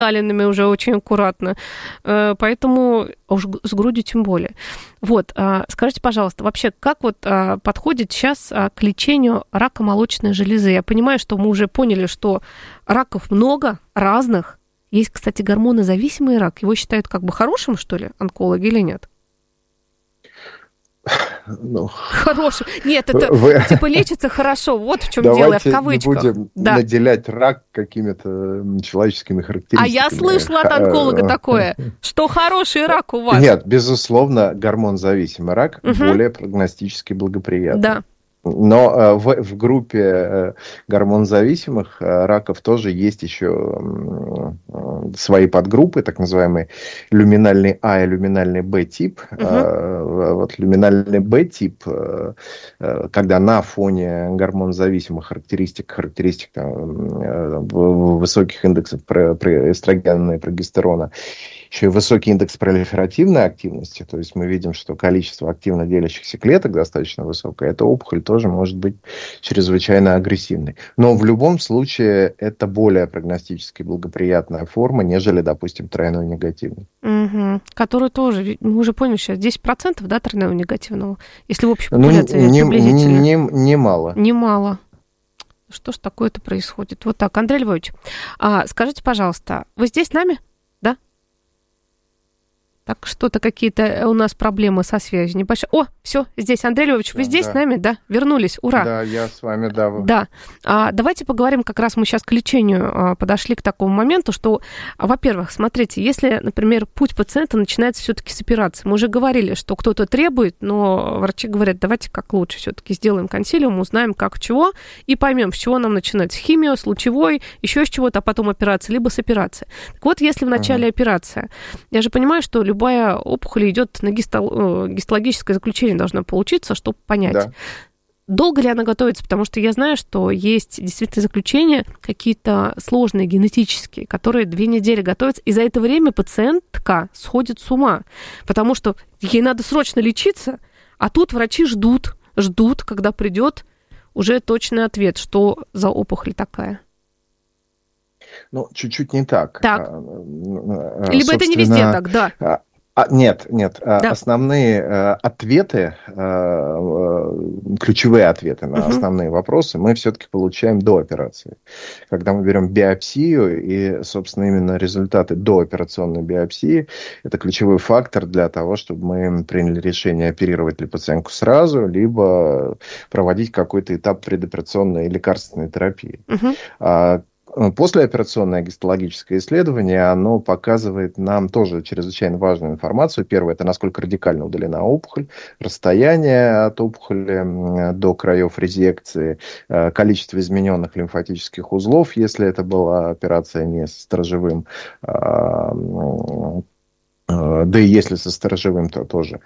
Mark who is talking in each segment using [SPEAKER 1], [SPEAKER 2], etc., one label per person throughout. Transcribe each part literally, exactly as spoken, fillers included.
[SPEAKER 1] миндалинами уже очень аккуратно. Поэтому уж с грудью тем более. Вот, скажите, пожалуйста, вообще, как вот подходит сейчас к лечению рака молочной железы? Я понимаю, что мы уже поняли, что раков много, разных. Есть, кстати, гормонозависимый рак. Его считают как бы хорошим, что ли, онкологи или нет?
[SPEAKER 2] Ну,
[SPEAKER 1] хороший. Нет, это
[SPEAKER 2] вы...
[SPEAKER 1] типа лечится хорошо. Вот в чем
[SPEAKER 2] Давайте
[SPEAKER 1] дело, я в кавычках.
[SPEAKER 2] не будем
[SPEAKER 1] да.
[SPEAKER 2] наделять рак какими-то человеческими характеристиками.
[SPEAKER 1] А я слышала от онколога такое, что хороший рак у вас.
[SPEAKER 2] Нет, безусловно, гормон-зависимый рак
[SPEAKER 1] угу.
[SPEAKER 2] более прогностически благоприятный.
[SPEAKER 1] Да.
[SPEAKER 2] Но в, в группе гормон-зависимых раков тоже есть еще свои подгруппы, так называемые люминальный А и люминальный Б тип. Uh-huh. Вот люминальный Б тип, когда на фоне гормон-зависимых характеристик, характеристик там, высоких индексов эстрогена и прогестерона, еще и высокий индекс пролиферативной активности, то есть мы видим, что количество активно делящихся клеток достаточно высокое, эта опухоль тоже может быть чрезвычайно агрессивной. Но в любом случае это более прогностически благоприятная форма, нежели, допустим, тройной негативный.
[SPEAKER 1] Угу. Который тоже, мы уже поняли, сейчас десять процентов, да, тройного негативного, если в общей популяции ну, не, приблизительно.
[SPEAKER 2] Не, не, немало.
[SPEAKER 1] Немало. Что ж такое-то происходит? Вот так, Андрей Львович, а, скажите, пожалуйста, вы здесь с нами? Так, что-то какие-то у нас проблемы со связью небольшие. О, все, здесь, Андрей Львович, вы да, здесь да. с нами, да? Вернулись, ура!
[SPEAKER 2] Да, я с вами, да.
[SPEAKER 1] Да. А, давайте поговорим, как раз мы сейчас к лечению а, подошли к такому моменту, что, а, во-первых, смотрите, если, например, путь пациента начинается все-таки с операции, мы уже говорили, что кто-то требует, но врачи говорят, давайте как лучше все-таки сделаем консилиум, узнаем, как чего, и поймем, с чего нам начинать, с химио, с лучевой, еще с чего-то, а потом операция, либо с операции. Так вот, если в начале uh-huh. операция, я же понимаю, что любая опухоль идет на гистол... гистологическое заключение должно получиться, чтобы понять. Да. Долго ли она готовится? Потому что я знаю, что есть действительно заключения какие-то сложные, генетические, которые две недели готовятся, и за это время пациентка сходит с ума, потому что ей надо срочно лечиться, а тут врачи ждут, ждут, когда придет уже точный ответ, что за опухоль такая.
[SPEAKER 2] Ну, чуть-чуть не так.
[SPEAKER 1] Так.
[SPEAKER 2] А,
[SPEAKER 1] Либо это не везде так, да.
[SPEAKER 2] А, нет, нет. Да. Основные а, ответы, а, ключевые ответы на угу. основные вопросы мы все-таки получаем до операции. Когда мы берем биопсию и, собственно, именно результаты дооперационной биопсии, это ключевой фактор для того, чтобы мы приняли решение, оперировать ли пациентку сразу, либо проводить какой-то этап предоперационной лекарственной терапии. Угу. А, Послеоперационное гистологическое исследование, оно показывает нам тоже чрезвычайно важную информацию. Первое, это насколько радикально удалена опухоль, расстояние от опухоли до краев резекции, количество измененных лимфатических узлов, если это была операция не с сторожевым, да и если со сторожевым, то тоже.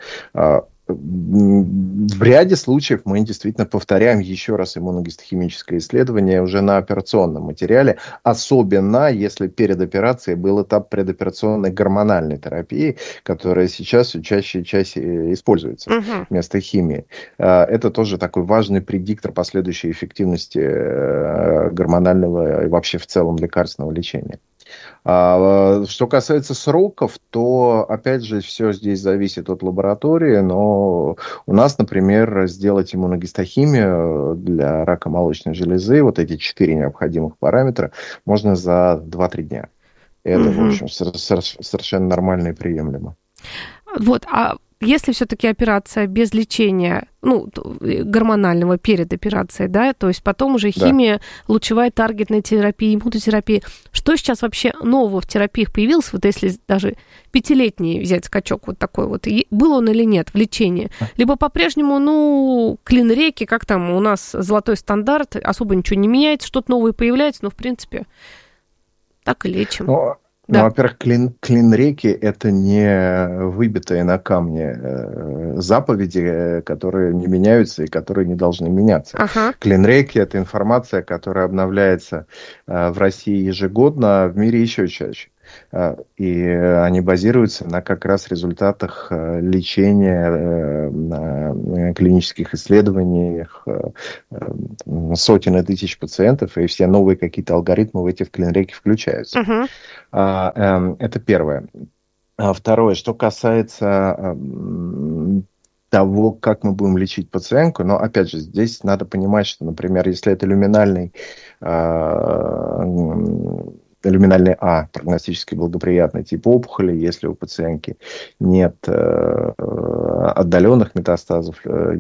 [SPEAKER 2] В ряде случаев мы действительно повторяем еще раз иммуногистохимическое исследование уже на операционном материале, особенно если перед операцией был этап предоперационной гормональной терапии, которая сейчас все чаще и чаще используется uh-huh. вместо химии. Это тоже такой важный предиктор последующей эффективности гормонального и вообще в целом лекарственного лечения. Что касается сроков, то, опять же, все здесь зависит от лаборатории, но у нас, например, сделать иммуногистохимию для рака молочной железы, вот эти четыре необходимых параметра, можно за два-три дня. Это, угу. в общем, совершенно нормально и приемлемо.
[SPEAKER 1] Вот, а если все-таки операция без лечения, ну, гормонального перед операцией, да, то есть потом уже химия, да. лучевая таргетная терапия, иммунотерапия, что сейчас вообще нового в терапиях появилось, вот если даже пятилетний взять скачок вот такой вот, был он или нет в лечении, либо по-прежнему, ну, клинреки, как там у нас золотой стандарт, особо ничего не меняется, что-то новое появляется, но, в принципе, так и лечим.
[SPEAKER 2] Но...
[SPEAKER 1] Да.
[SPEAKER 2] Ну, во-первых, клин, клинреки – это не выбитые на камне э, заповеди, которые не меняются и которые не должны меняться. Ага. Клинреки – это информация, которая обновляется э, в России ежегодно, а в мире еще чаще. И они базируются на как раз результатах лечения, на клинических исследованиях сотен и тысяч пациентов, и все новые какие-то алгоритмы в эти в клинреки включаются. Uh-huh. Это первое. Второе, что касается того, как мы будем лечить пациентку, но, опять же, здесь надо понимать, что, например, если это люминальный, люминальный А, прогностически благоприятный тип опухоли, если у пациентки нет э, отдаленных метастазов,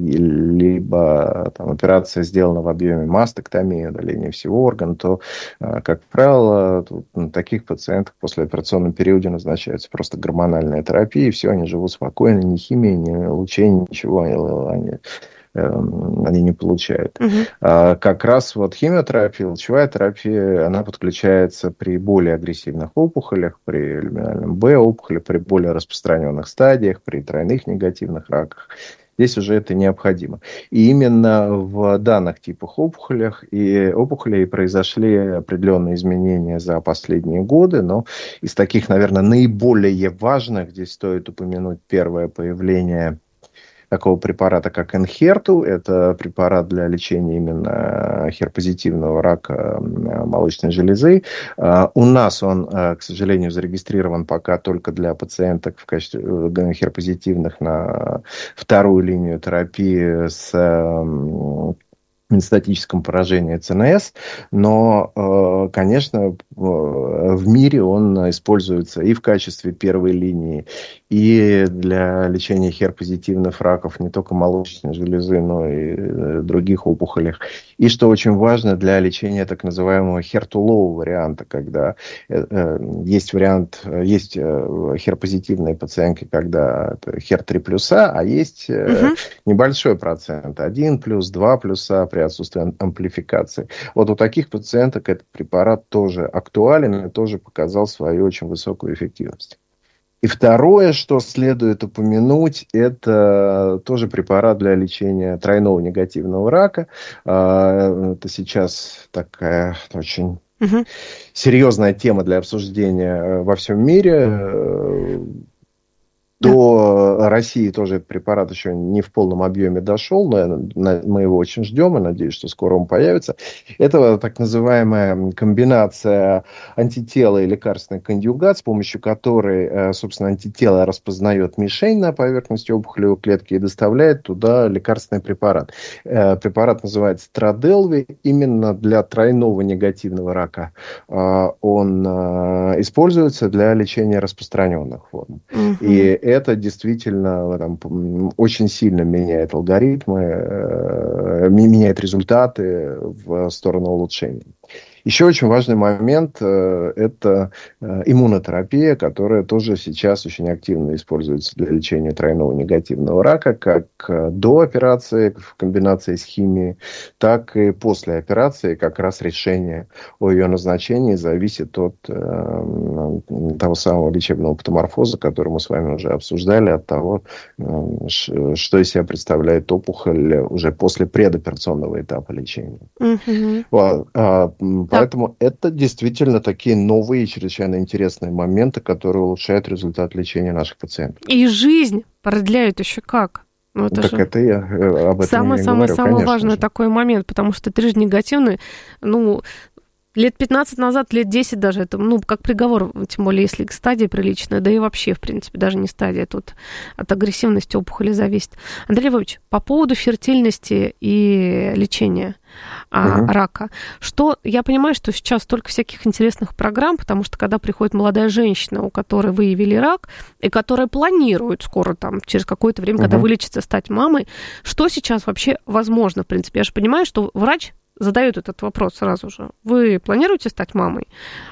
[SPEAKER 2] либо там, операция сделана в объеме мастектомии, удаления всего органа, то, э, как правило, тут, на таких пациентах в послеоперационном периоде назначается просто гормональная терапия, и все, они живут спокойно, ни химии, ни лучения, ничего, они... они не получают. Угу. А, как раз вот химиотерапия, лучевая терапия, она подключается при более агрессивных опухолях, при люминальном Б опухоли, при более распространенных стадиях, при тройных негативных раках. Здесь уже это необходимо. И именно в данных типах опухолях и опухолей произошли определенные изменения за последние годы, но из таких, наверное, наиболее важных здесь стоит упомянуть первое появление такого препарата, как Энхерту. Это препарат для лечения именно хер-позитивного рака молочной железы. У нас он, к сожалению, зарегистрирован пока только для пациенток в качестве хер-позитивных на вторую линию терапии с метастатическом поражении ЦНС, но, конечно, в мире он используется и в качестве первой линии, и для лечения хер-позитивных раков не только молочной железы, но и других опухолей. И, что очень важно, для лечения так называемого хер-ту-лоу варианта, когда есть вариант, есть хер-позитивные пациентки, когда это хер три плюса, а есть угу. небольшой процент, один плюс, два плюса, при отсутствии амплификации. Вот у таких пациенток этот препарат тоже актуален и тоже показал свою очень высокую эффективность. И второе, что следует упомянуть, это тоже препарат для лечения тройного негативного рака. Это сейчас такая очень угу. серьезная тема для обсуждения во всем мире. До да. России тоже этот препарат еще не в полном объеме дошел, но мы его очень ждем и надеюсь, что скоро он появится. Это так называемая комбинация антитела и лекарственный конъюгат, с помощью которой, собственно, антитело распознает мишень на поверхности опухолевой клетки и доставляет туда лекарственный препарат. Препарат называется Троделви. Именно для тройного негативного рака он используется для лечения распространенных форм. Угу. И это действительно там, очень сильно меняет алгоритмы, э, меняет результаты в сторону улучшения. Еще очень важный момент э, – это э, иммунотерапия, которая тоже сейчас очень активно используется для лечения тройного негативного рака, как э, до операции в комбинации с химией, так и после операции. Как раз решение о ее назначении зависит от э, того самого лечебного патоморфоза, который мы с вами уже обсуждали, от того, э, что из себя представляет опухоль уже после предоперационного этапа лечения. Mm-hmm. Вот, э, Поэтому это действительно такие новые и чрезвычайно интересные моменты, которые улучшают результат лечения наших пациентов.
[SPEAKER 1] И жизнь продляют еще как. Ну, это
[SPEAKER 2] так
[SPEAKER 1] же
[SPEAKER 2] это я об этом
[SPEAKER 1] самый,
[SPEAKER 2] и
[SPEAKER 1] самый,
[SPEAKER 2] говорю,
[SPEAKER 1] самый
[SPEAKER 2] конечно
[SPEAKER 1] важный
[SPEAKER 2] же.
[SPEAKER 1] такой момент, потому что ты же негативный, ну... Лет пятнадцать назад, лет десять даже, это, ну, как приговор, тем более, если стадия приличная, да и вообще, в принципе, даже не стадия, тут от агрессивности опухоли зависит. Андрей Львович, по поводу фертильности и лечения а, угу. рака, что, я понимаю, что сейчас столько всяких интересных программ, потому что, когда приходит молодая женщина, у которой выявили рак, и которая планирует скоро, там, через какое-то время, угу. когда вылечится, стать мамой, что сейчас вообще возможно, в принципе? Я же понимаю, что врач задают этот вопрос сразу же. Вы планируете стать мамой?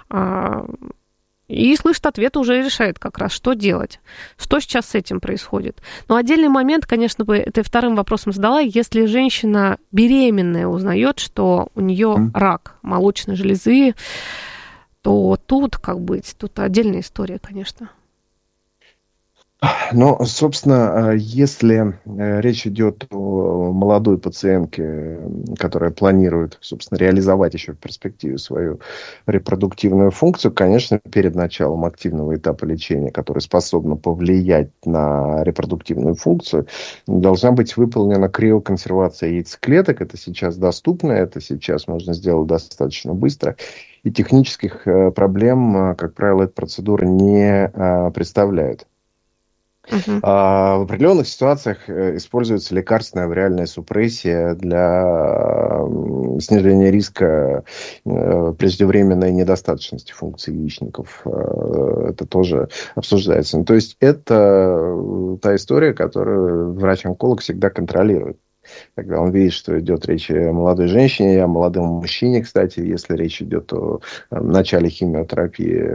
[SPEAKER 1] И слышит ответ, уже решает как раз, что делать. Что сейчас с этим происходит. Но отдельный момент, конечно, бы это вторым вопросом задала, если женщина беременная узнает, что у нее mm. рак молочной железы, то тут как быть? Тут отдельная история, конечно.
[SPEAKER 2] Ну, собственно, если речь идет о молодой пациентке, которая планирует, собственно, реализовать еще в перспективе свою репродуктивную функцию, конечно, перед началом активного этапа лечения, который способен повлиять на репродуктивную функцию, должна быть выполнена криоконсервация яйцеклеток. Это сейчас доступно, это сейчас можно сделать достаточно быстро. И технических проблем, как правило, эта процедура не представляет. Uh-huh. А, в определенных ситуациях используется лекарственная авриальная супрессия для снижения риска преждевременной недостаточности функций яичников. Это тоже обсуждается. Ну, то есть это та история, которую врач-онколог всегда контролирует. Когда он видит, что идет речь о молодой женщине, о молодом мужчине, кстати, если речь идет о начале химиотерапии,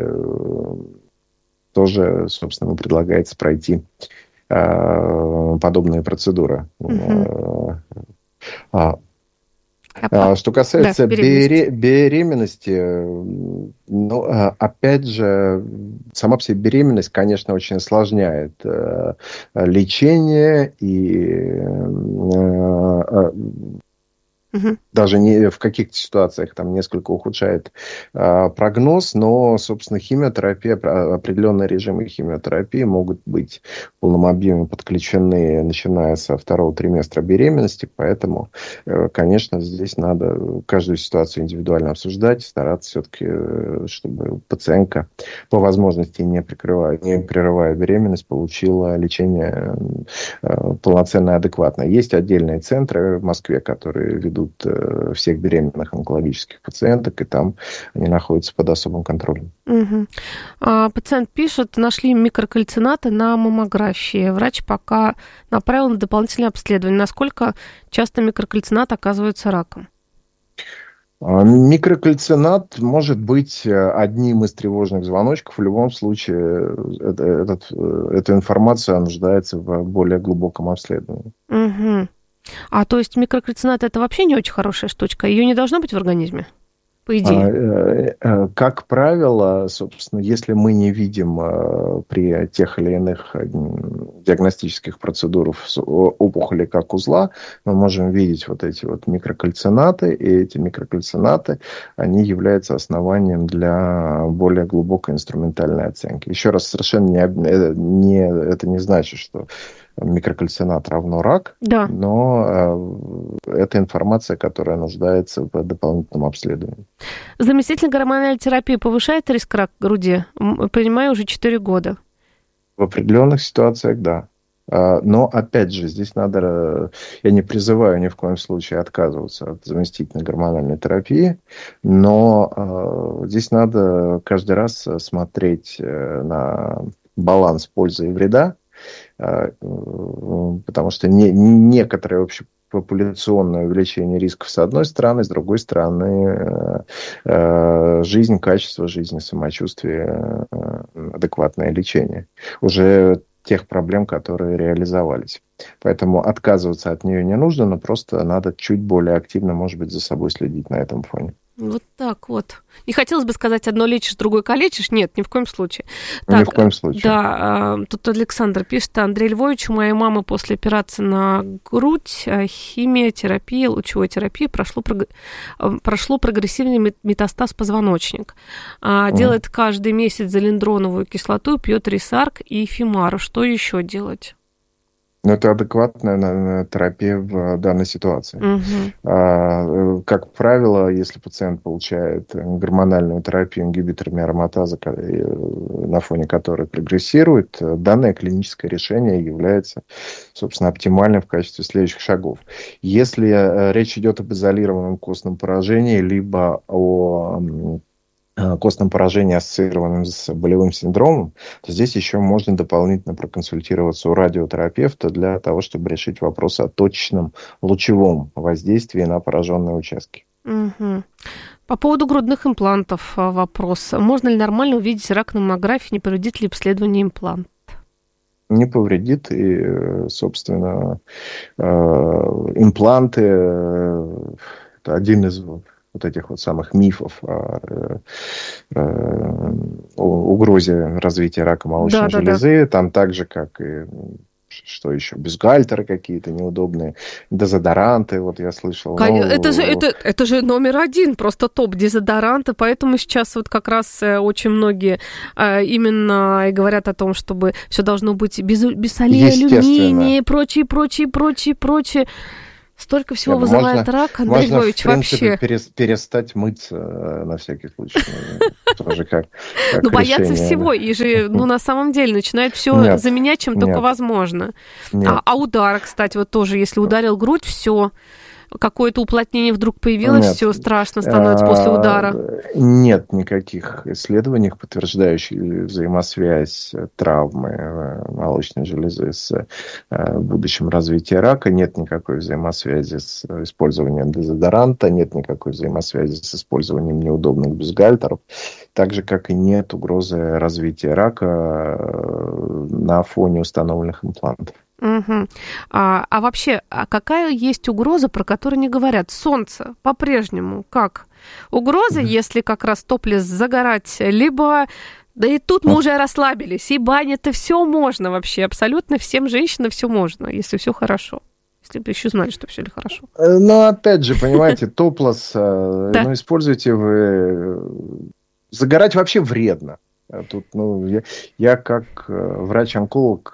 [SPEAKER 2] тоже, собственно, предлагается пройти э, подобные процедуры. Uh-huh. А, а, что касается да, беременности, беременности, ну, опять же, сама по себе беременность, конечно, очень осложняет э, лечение и э, Угу. Даже не, в каких-то ситуациях там несколько ухудшает а, прогноз, но, собственно, химиотерапия, определенные режимы химиотерапии могут быть в полном объеме подключены, начиная со второго триместра беременности, поэтому, конечно, здесь надо каждую ситуацию индивидуально обсуждать, стараться все-таки, чтобы пациентка по возможности, не прикрывая, не прерывая беременность, получила лечение полноценное, адекватное. Есть отдельные центры в Москве, которые ведут всех беременных онкологических пациенток, и там они находятся под особым контролем.
[SPEAKER 1] Угу. А, пациент пишет, нашли микрокальцинаты на маммографии. Врач пока направил на дополнительное обследование. Насколько часто микрокальцинат оказывается раком?
[SPEAKER 2] Микрокальцинат может быть одним из тревожных звоночков. В любом случае, это, этот, эта информация нуждается в более глубоком обследовании.
[SPEAKER 1] Угу. А то есть микрокальцинат это вообще не очень хорошая штучка? Ее не должно быть в организме? По идее.
[SPEAKER 2] Как правило, собственно, если мы не видим при тех или иных диагностических процедурах опухоли как узла, мы можем видеть вот эти вот микрокальцинаты, и эти микрокальцинаты, они являются основанием для более глубокой инструментальной оценки. Еще раз, совершенно не, не, это не значит, что микрокальцинат равно рак, да. Но э, это информация, которая нуждается в дополнительном обследовании.
[SPEAKER 1] Заместительная гормональная терапия повышает риск рака груди? Принимаю уже четыре года.
[SPEAKER 2] В определенных ситуациях, да. Но, опять же, здесь надо... Я не призываю ни в коем случае отказываться от заместительной гормональной терапии, но э, здесь надо каждый раз смотреть на баланс пользы и вреда, потому что не, некоторое общепопуляционное увеличение рисков с одной стороны, с другой стороны жизнь, качество жизни, самочувствие, адекватное лечение уже тех проблем, которые реализовались. Поэтому отказываться от нее не нужно, но просто надо чуть более активно, может быть, за собой следить на этом фоне.
[SPEAKER 1] Вот так вот. Не хотелось бы сказать, одно лечишь, другое калечишь. Нет, ни в коем случае.
[SPEAKER 2] Так, ни в коем случае.
[SPEAKER 1] Да, тут Александр пишет, Андрей Львович, у моей мамы после операции на грудь, химиотерапия, лучевой терапии, прошло, прошло прогрессивный метастаз позвоночника. Mm. Делает каждый месяц залиндроновую кислоту, пьет Рисарк и Фимару. Что еще делать?
[SPEAKER 2] Но это адекватная терапия в данной ситуации.
[SPEAKER 1] Угу.
[SPEAKER 2] Как правило, если пациент получает гормональную терапию ингибиторами ароматаза, на фоне которой прогрессирует, данное клиническое решение является, собственно, оптимальным в качестве следующих шагов. Если речь идет об изолированном костном поражении, либо о костном поражении, ассоциированном с болевым синдромом, то здесь еще можно дополнительно проконсультироваться у радиотерапевта для того, чтобы решить вопрос о точечном лучевом воздействии на пораженные участки.
[SPEAKER 1] Угу. По поводу грудных имплантов вопрос. Можно ли нормально увидеть рак на маммографии, не повредит ли обследование имплант?
[SPEAKER 2] Не повредит, и, собственно, импланты – это один из вот этих вот самых мифов о, о, о угрозе развития рака молочной да, железы. Да, да. Там так же, как и... Что еще? Бюстгальтеры какие-то неудобные, дезодоранты, вот я слышал.
[SPEAKER 1] Ну, это, же, это, это же номер один, просто топ дезодоранты, поэтому сейчас вот как раз очень многие именно и говорят о том, чтобы все должно быть без, без соли, алюминия и прочее, прочее, прочее, прочее. Столько всего да, вызывает можно, рак, Андрей можно, Львович,
[SPEAKER 2] в принципе,
[SPEAKER 1] вообще.
[SPEAKER 2] перестать мыться на всякий случай. Тоже как
[SPEAKER 1] Ну, боятся всего, и же, ну, на самом деле, начинают все заменять, чем только возможно. А удар, кстати, вот тоже, если ударил грудь, все... Какое-то уплотнение вдруг появилось, нет. Все страшно становится а, после удара?
[SPEAKER 2] Нет никаких исследований, подтверждающих взаимосвязь травмы молочной железы с будущим развитием рака. Нет никакой взаимосвязи с использованием дезодоранта, нет никакой взаимосвязи с использованием неудобных бюстгальтеров. Так же, как и нет угрозы развития рака на фоне установленных имплантов.
[SPEAKER 1] Угу. А, а вообще, а какая есть угроза, про которую не говорят? Солнце по-прежнему как? Угроза, mm-hmm. если как раз топлес загорать, либо... Да и тут мы уже расслабились, и баня-то все можно вообще, абсолютно всем женщинам все можно, если все хорошо. Если бы еще знали, что все ли хорошо.
[SPEAKER 2] Ну, опять же, понимаете, топлес, ну, используйте вы... Загорать вообще вредно. Тут, ну, я, я как врач-онколог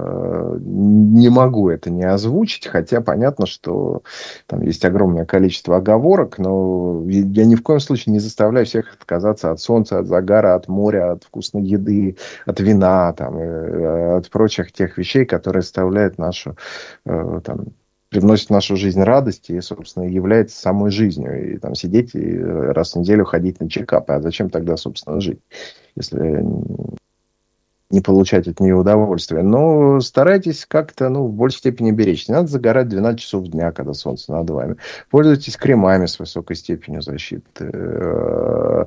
[SPEAKER 2] не могу это не озвучить, хотя понятно, что там есть огромное количество оговорок, но я ни в коем случае не заставляю всех отказаться от солнца, от загара, от моря, от вкусной еды, от вина, там, от прочих тех вещей, которые составляют нашу там, привносит в нашу жизнь радость и, собственно, является самой жизнью. И там сидеть и раз в неделю ходить на чекапы. А зачем тогда, собственно, жить, если не получать от нее удовольствие? Но старайтесь как-то, ну, в большей степени беречь. Не надо загорать двенадцать часов дня, когда солнце над вами. Пользуйтесь кремами с высокой степенью защиты.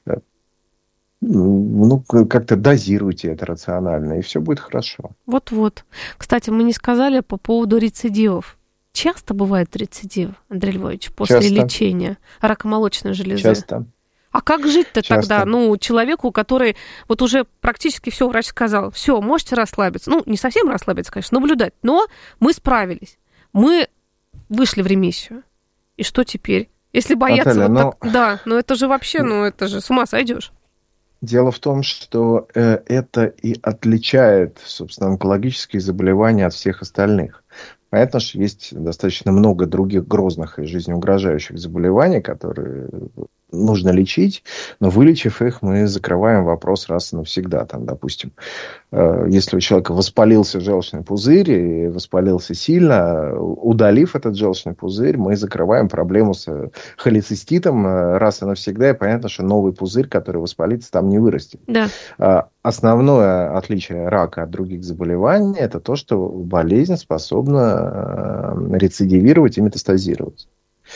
[SPEAKER 2] Ну, как-то дозируйте это рационально, и все будет хорошо.
[SPEAKER 1] Вот-вот. Кстати, мы не сказали по поводу рецидивов. Часто бывает рецидив, Андрей Львович, после Часто. лечения рака молочной железы?
[SPEAKER 2] Часто.
[SPEAKER 1] А как жить-то Часто. тогда? Ну, человеку, который вот уже практически все, врач сказал, все, можете расслабиться. Ну, не совсем расслабиться, конечно, наблюдать, но мы справились. Мы вышли в ремиссию. И что теперь? Если бояться Наталья, вот но... так... Да, ну это же вообще, ну это же с ума сойдешь.
[SPEAKER 2] Дело в том, что э, это и отличает, собственно, онкологические заболевания от всех остальных. Понятно, что есть достаточно много других грозных и жизнеугрожающих заболеваний, которые нужно лечить, но вылечив их, мы закрываем вопрос раз и навсегда. Там, допустим, если у человека воспалился желчный пузырь и воспалился сильно, удалив этот желчный пузырь, мы закрываем проблему с холециститом раз и навсегда, и понятно, что новый пузырь, который воспалится, там не вырастет.
[SPEAKER 1] Да.
[SPEAKER 2] Основное отличие рака от других заболеваний – это то, что болезнь способна рецидивировать и метастазировать.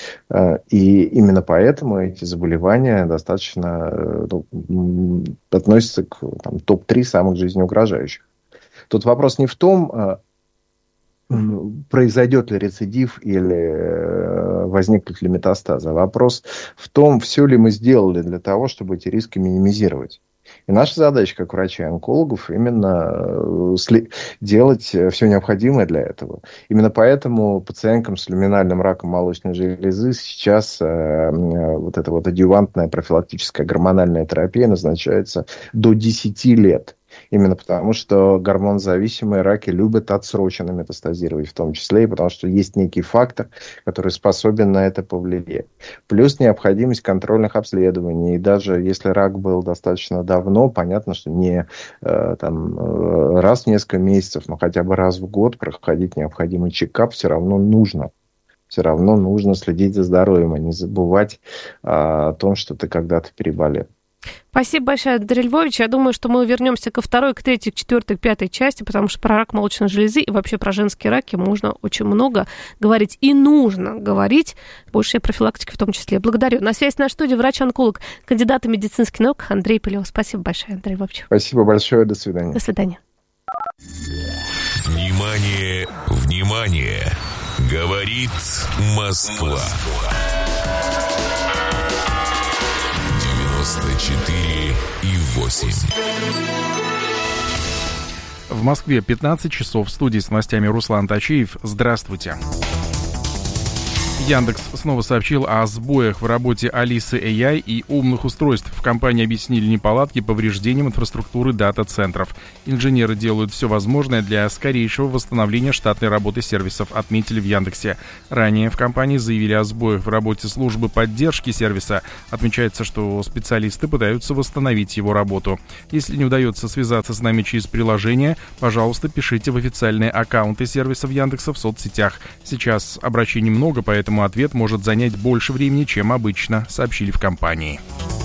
[SPEAKER 2] И именно поэтому эти заболевания достаточно ну, относятся к там, топ три самых жизнеугрожающих. Тут вопрос не в том, произойдет ли рецидив или возникнут ли метастазы. Вопрос в том, все ли мы сделали для того, чтобы эти риски минимизировать. И наша задача, как врачей-онкологов, именно делать все необходимое для этого. Именно поэтому пациенткам с люминальным раком молочной железы сейчас э, вот эта вот адъювантная профилактическая гормональная терапия назначается до десяти лет. Именно потому, что гормонозависимые раки любят отсроченно метастазировать в том числе, и потому что есть некий фактор, который способен на это повлиять. Плюс необходимость контрольных обследований. И даже если рак был достаточно давно, понятно, что не э, там, раз в несколько месяцев, но хотя бы раз в год проходить необходимый чекап все равно нужно. Все равно нужно следить за здоровьем, а не забывать э, о том, что ты когда-то переболел.
[SPEAKER 1] Спасибо большое, Андрей Львович. Я думаю, что мы вернемся ко второй, к третьей, к четвертой, к пятой части, потому что про рак молочной железы и вообще про женские раки можно очень много говорить. И нужно говорить, больше профилактики в том числе. Благодарю. На связи с нашей студией врач-онколог, кандидат медицинских наук Андрей Пылев. Спасибо большое, Андрей Львович.
[SPEAKER 2] Спасибо большое. До свидания.
[SPEAKER 1] До свидания.
[SPEAKER 3] Внимание, внимание! Говорит Москва. девяносто четыре и восемь.
[SPEAKER 4] В Москве пятнадцать часов. В студии с новостями Руслан Тачиев. Здравствуйте. Яндекс снова сообщил о сбоях в работе Алисы эй ай и умных устройств. В компании объяснили неполадки повреждением инфраструктуры дата-центров. Инженеры делают все возможное для скорейшего восстановления штатной работы сервисов, отметили в Яндексе. Ранее в компании заявили о сбоях в работе службы поддержки сервиса. Отмечается, что специалисты пытаются восстановить его работу. Если не удается связаться с нами через приложение, пожалуйста, пишите в официальные аккаунты сервисов Яндекса в соцсетях. Сейчас обращений много, поэтому ответ может занять больше времени, чем обычно, сообщили в компании.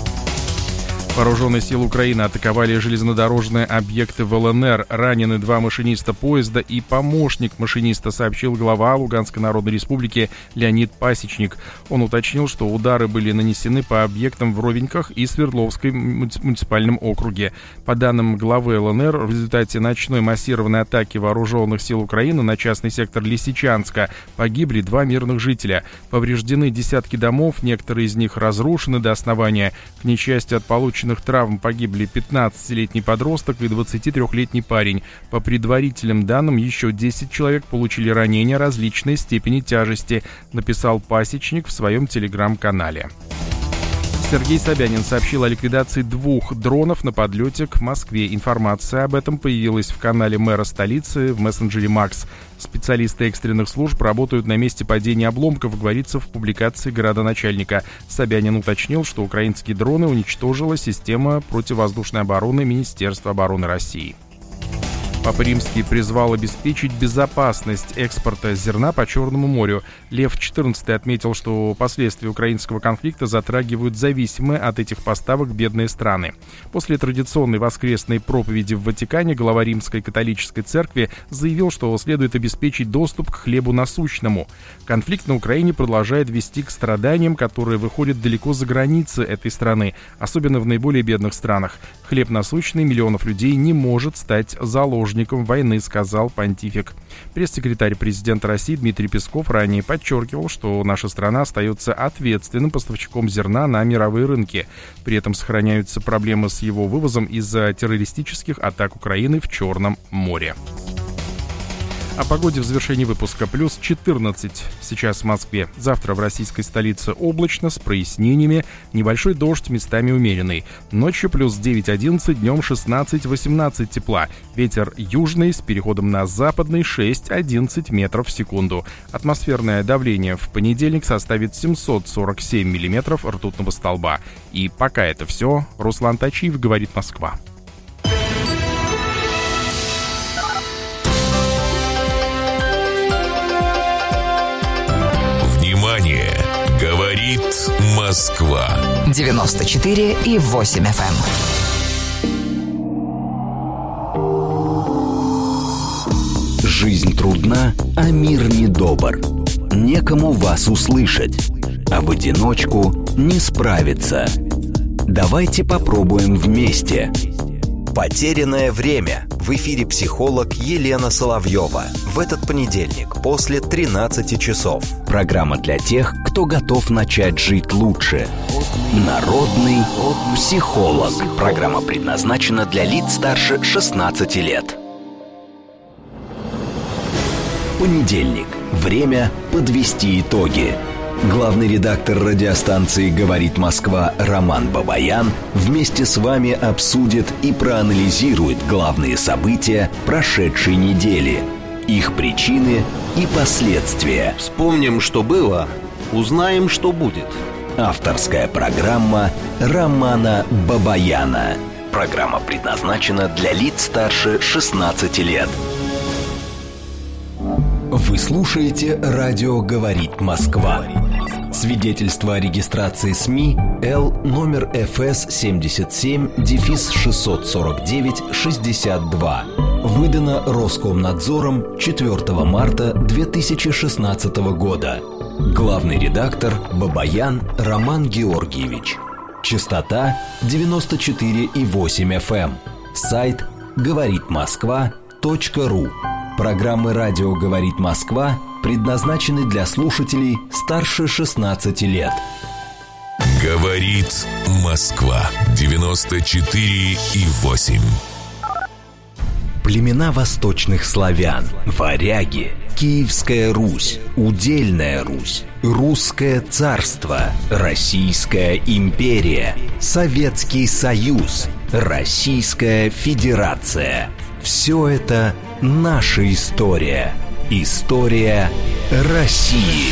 [SPEAKER 4] Вооруженные силы Украины атаковали железнодорожные объекты в эл эн эр. Ранены два машиниста поезда и помощник машиниста, сообщил глава Луганской Народной Республики Леонид Пасечник. Он уточнил, что удары были нанесены по объектам в Ровеньках и Свердловской муниципальном округе. По данным главы эл эн эр, в результате ночной массированной атаки вооруженных сил Украины на частный сектор Лисичанска погибли два мирных жителя. Повреждены десятки домов, некоторые из них разрушены до основания. К несчастью, от полученных травм погибли пятнадцатилетний подросток и двадцатитрёхлетний парень. По предварительным данным, еще десять человек получили ранения различной степени тяжести, написал Пасечник в своем телеграм-канале. Сергей Собянин сообщил о ликвидации двух дронов на подлете к Москве. Информация об этом появилась в канале мэра столицы в мессенджере Макс. Специалисты экстренных служб работают на месте падения обломков, говорится в публикации градоначальника. Собянин уточнил, что украинские дроны уничтожила система противовоздушной обороны Министерства обороны России. Папа Римский призвал обеспечить безопасность экспорта зерна по Черному морю. Лев четырнадцатый отметил, что последствия украинского конфликта затрагивают зависимые от этих поставок бедные страны. После традиционной воскресной проповеди в Ватикане глава Римской католической церкви заявил, что следует обеспечить доступ к хлебу насущному. Конфликт на Украине продолжает вести к страданиям, которые выходят далеко за границы этой страны, особенно в наиболее бедных странах. Хлеб насущный миллионов людей не может стать заложником войны, сказал понтифик. Пресс-секретарь президента России Дмитрий Песков ранее подчеркивал, что наша страна остается ответственным поставщиком зерна на мировые рынки. При этом сохраняются проблемы с его вывозом из-за террористических атак Украины в Черном море. О погоде в завершении выпуска. Плюс четырнадцать сейчас в Москве. Завтра в российской столице облачно, с прояснениями. Небольшой дождь, местами умеренный. Ночью плюс девять-одиннадцать, днем шестнадцать-восемнадцать тепла. Ветер южный с переходом на западный шесть-одиннадцать метров в секунду. Атмосферное давление в понедельник составит семьсот сорок семь миллиметров ртутного столба. И пока это все. Руслан Тачиев, говорит Москва.
[SPEAKER 3] Говорит Москва.
[SPEAKER 5] девяносто четыре и восемь эф эм.
[SPEAKER 6] Жизнь трудна, а мир недобр. Некому вас услышать, а в одиночку не справиться. Давайте попробуем вместе.
[SPEAKER 7] Потерянное время. В эфире психолог Елена Соловьева. В этот понедельник после тринадцати часов.
[SPEAKER 6] Программа для тех, кто готов начать жить лучше. Народный психолог. Программа предназначена для лиц старше шестнадцати лет. Понедельник. Время подвести итоги. Главный редактор радиостанции «Говорит Москва» Роман Бабаян вместе с вами обсудит и проанализирует главные события прошедшей недели, их причины и последствия.
[SPEAKER 8] Вспомним, что было, узнаем, что будет.
[SPEAKER 6] Авторская программа Романа Бабаяна. Программа предназначена для лиц старше шестнадцати лет. Вы слушаете «Радио говорит Москва». Свидетельство о регистрации СМИ Л номер эф эс семьдесят семь шестьсот сорок девять шестьдесят два. Выдано Роскомнадзором четвёртого марта две тысячи шестнадцатого года. Главный редактор Бабаян Роман Георгиевич. Частота девяносто четыре и восемь эф эм. Сайт говорит москва точка ру. Программы «Радио говорит Москва» предназначены для слушателей старше шестнадцати лет.
[SPEAKER 3] Говорит Москва. девяносто четыре и восемь.
[SPEAKER 6] Племена восточных славян, варяги, Киевская Русь, Удельная Русь, Русское царство, Российская империя, Советский Союз, Российская Федерация. Все это наша история. История России.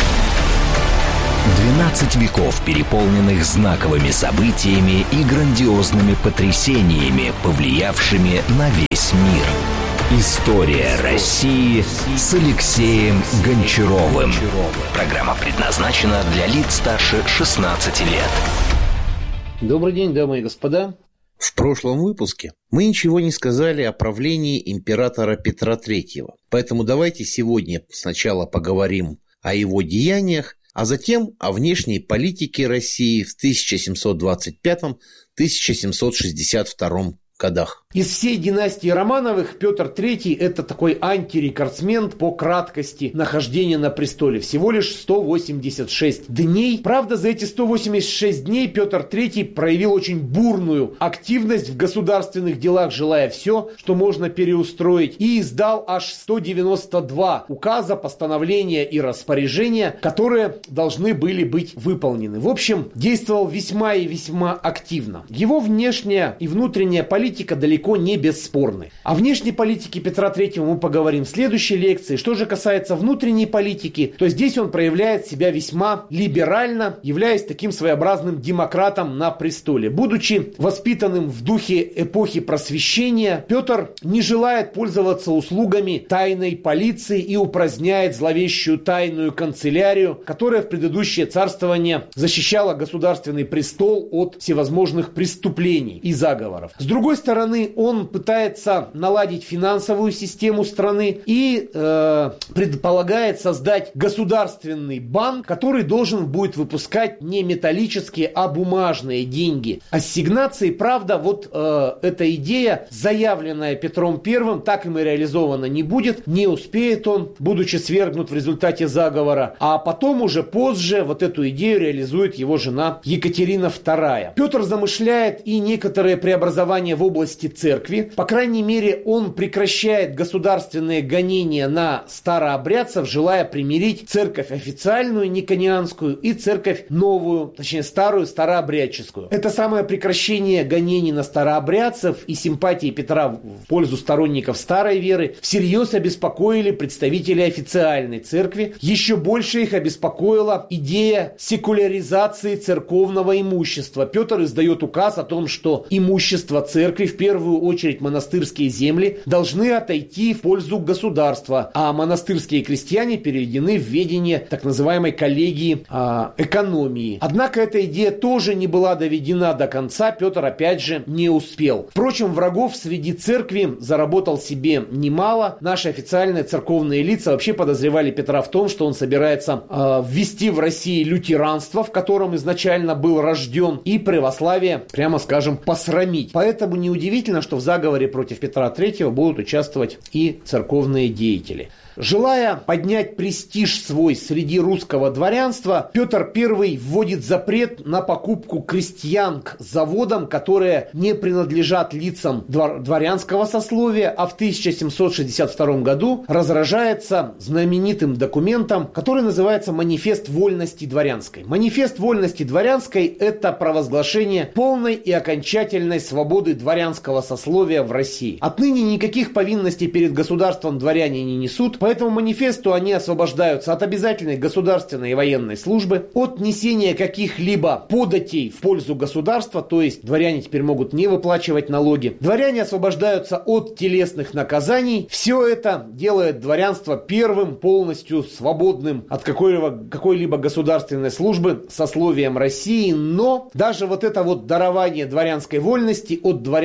[SPEAKER 6] двенадцать веков, переполненных знаковыми событиями и грандиозными потрясениями, повлиявшими на весь мир. История России с Алексеем Гончаровым. Программа предназначена для лиц старше шестнадцати лет.
[SPEAKER 9] Добрый день, дамы и господа. В прошлом выпуске мы ничего не сказали о правлении императора Петра Третьего. Поэтому давайте сегодня сначала поговорим о его деяниях, а затем о внешней политике России в тысяча семьсот двадцать пятом — тысяча семьсот шестьдесят втором годах. Из всей династии Романовых Петр Третий – это такой антирекордсмен по краткости нахождения на престоле. Всего лишь сто восемьдесят шесть дней. Правда, за эти сто восемьдесят шесть дней Петр Третий проявил очень бурную активность в государственных делах, желая все, что можно переустроить, и издал аж сто девяносто два указа, постановления и распоряжения, которые должны были быть выполнены. В общем, действовал весьма и весьма активно. Его внешняя и внутренняя политика далеко не бесспорны. О внешней политике Петра Третьего мы поговорим в следующей лекции. Что же касается внутренней политики, то здесь он проявляет себя весьма либерально, являясь таким своеобразным демократом на престоле. Будучи воспитанным в духе эпохи Просвещения, Петр не желает пользоваться услугами тайной полиции и упраздняет зловещую тайную канцелярию, которая в предыдущее царствование защищала государственный престол от всевозможных преступлений и заговоров. С другой стороны, он пытается наладить финансовую систему страны и э, предполагает создать государственный банк, который должен будет выпускать не металлические, а бумажные деньги. Ассигнации, правда, вот э, эта идея, заявленная Петром Первым, так им и реализована не будет, не успеет он, будучи свергнут в результате заговора, а потом уже позже вот эту идею реализует его жена Екатерина Вторая. Петр замышляет и некоторые преобразования в области церкви. По крайней мере, он прекращает государственные гонения на старообрядцев, желая примирить церковь официальную, никонианскую, и церковь новую, точнее старую, старообрядческую. Это самое прекращение гонений на старообрядцев и симпатии Петра в пользу сторонников старой веры всерьез обеспокоили представителей официальной церкви. Еще больше их обеспокоила идея секуляризации церковного имущества. Петр издает указ о том, что имущество церкви, в первую очередь монастырские земли, должны отойти в пользу государства, а монастырские крестьяне переведены в ведение так называемой коллегии а, экономии. Однако эта идея тоже не была доведена до конца, Петр опять же не успел. Впрочем, врагов среди церкви заработал себе немало. Наши официальные церковные лица вообще подозревали Петра в том, что он собирается а, ввести в России лютеранство, в котором изначально был рожден, и православие, прямо скажем, посрамить. Поэтому неудивительно, что в заговоре против Петра Третьего будут участвовать и церковные деятели. Желая поднять престиж свой среди русского дворянства, Петр Первый вводит запрет на покупку крестьян к заводам, которые не принадлежат лицам двор- дворянского сословия, а в тысяча семьсот шестьдесят втором году разражается знаменитым документом, который называется «Манифест вольности дворянской». Манифест вольности дворянской – это провозглашение полной и окончательной свободы дворянского сословия в России. Отныне никаких повинностей перед государством дворяне не несут. По этому манифесту они освобождаются от обязательной государственной и военной службы, от несения каких-либо податей в пользу государства, то есть дворяне теперь могут не выплачивать налоги. Дворяне освобождаются от телесных наказаний. Все это делает дворянство первым полностью свободным от какой-либо, какой-либо государственной службы сословием России. Но даже вот это вот дарование дворянской вольности от дворянского